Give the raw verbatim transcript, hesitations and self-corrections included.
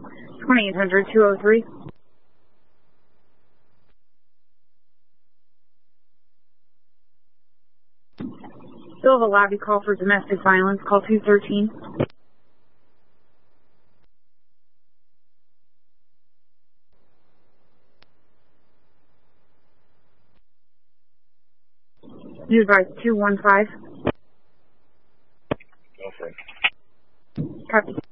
twenty-eight hundred, two oh three. Still have a lobby call for domestic violence. Call two thirteen. You advise two one five. Go for it. Copy.